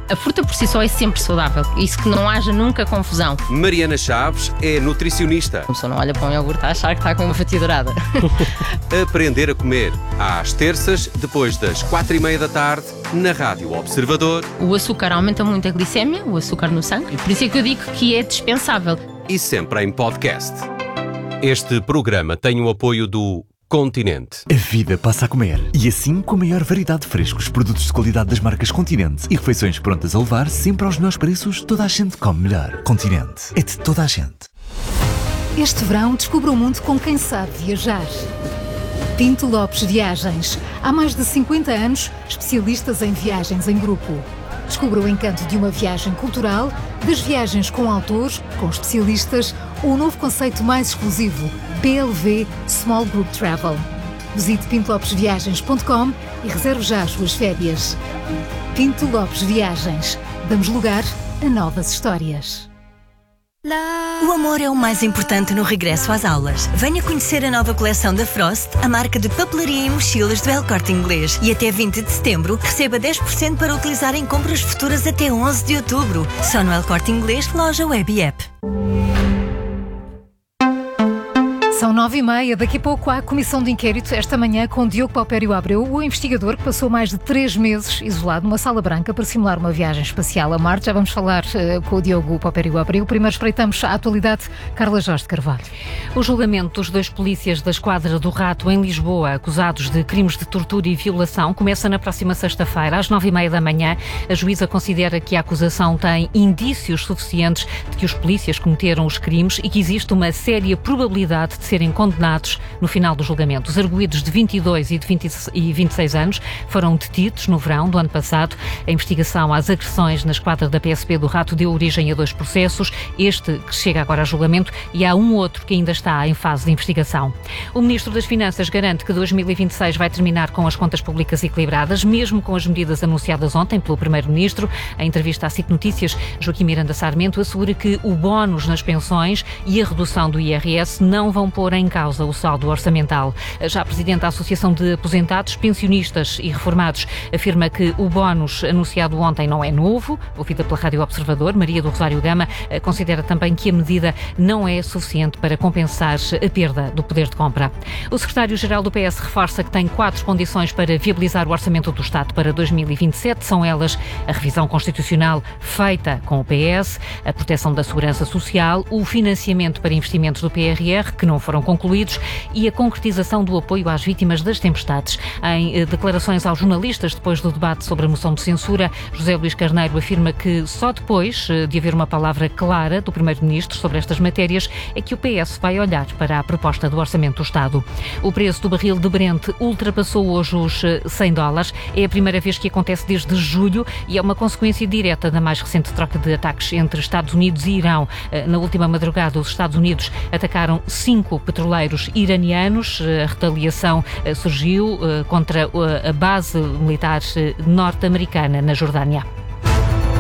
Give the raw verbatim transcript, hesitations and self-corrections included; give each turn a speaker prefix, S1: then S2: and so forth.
S1: A fruta por si só é sempre saudável. Isso que não haja nunca confusão.
S2: Mariana Chaves é nutricionista.
S1: A pessoa não olha para um iogurte a achar que está com uma fatia dourada.
S2: Aprender a comer. Às terças, depois das quatro e meia da tarde, na Rádio Observador.
S1: O açúcar aumenta muito a glicémia, o açúcar no sangue. E por isso é que eu digo que é dispensável.
S2: E sempre em podcast. Este programa tem o apoio do Continente.
S3: A vida passa a comer. E assim, com a maior variedade de frescos, produtos de qualidade das marcas Continente e refeições prontas a levar, sempre aos melhores preços, toda a gente come melhor. Continente. É de toda a gente.
S4: Este verão, descubra o mundo com quem sabe viajar. Pinto Lopes Viagens. Há mais de cinquenta anos, especialistas em viagens em grupo. Descubra o encanto de uma viagem cultural, das viagens com autores, com especialistas, ou o novo conceito mais exclusivo, P L V Small Group Travel. Visite pinto lopes viagens ponto com e reserve já as suas férias. Pinto Lopes Viagens. Damos lugar a novas histórias.
S5: O amor é o mais importante no regresso às aulas. Venha conhecer a nova coleção da Frost, a marca de papelaria e mochilas do El Corte Inglês. E até vinte de setembro, receba dez por cento para utilizar em compras futuras até onze de outubro. Só no El Corte Inglês, loja web e app.
S4: São nove e meia. Daqui a pouco há a comissão de inquérito esta manhã com Diogo Paupério Abreu, o investigador que passou mais de três meses isolado numa sala branca para simular uma viagem espacial a Marte. Já vamos falar uh, com o Diogo Paupério Abreu. Primeiro espreitamos a atualidade. Carla Jorge de Carvalho.
S6: O julgamento dos dois polícias da Esquadra do Rato em Lisboa, acusados de crimes de tortura e violação, começa na próxima sexta-feira, às nove e meia da manhã. A juíza considera que a acusação tem indícios suficientes de que os polícias cometeram os crimes e que existe uma séria probabilidade de serem condenados no final do julgamento. Os arguidos de vinte e dois e de vinte e vinte e seis anos foram detidos no verão do ano passado. A investigação às agressões na esquadra da P S P do Rato deu origem a dois processos, este que chega agora a julgamento e há um outro que ainda está em fase de investigação. O Ministro das Finanças garante que dois mil e vinte e seis vai terminar com as contas públicas equilibradas, mesmo com as medidas anunciadas ontem pelo Primeiro-Ministro. Em entrevista à SIC Notícias, Joaquim Miranda Sarmento assegura que o bónus nas pensões e a redução do I R S não vão pôr em causa o saldo orçamental. Já a Presidente da Associação de Aposentados, Pensionistas e Reformados afirma que o bónus anunciado ontem não é novo. Ouvida pela Rádio Observador, Maria do Rosário Gama considera também que a medida não é suficiente para compensar a perda do poder de compra. O Secretário-Geral do P S reforça que tem quatro condições para viabilizar o orçamento do Estado para dois mil e vinte e sete. São elas a revisão constitucional feita com o P S, a proteção da segurança social, o financiamento para investimentos do P R R, que não foram concluídos, e a concretização do apoio às vítimas das tempestades. Em declarações aos jornalistas depois do debate sobre a moção de censura, José Luís Carneiro afirma que só depois de haver uma palavra clara do Primeiro-Ministro sobre estas matérias é que o P S vai olhar para a proposta do Orçamento do Estado. O preço do barril de Brent ultrapassou hoje os cem dólares. É a primeira vez que acontece desde julho e é uma consequência direta da mais recente troca de ataques entre Estados Unidos e Irão. Na última madrugada, os Estados Unidos atacaram cinco petroleiros iranianos. A retaliação surgiu contra a base militar norte-americana na Jordânia.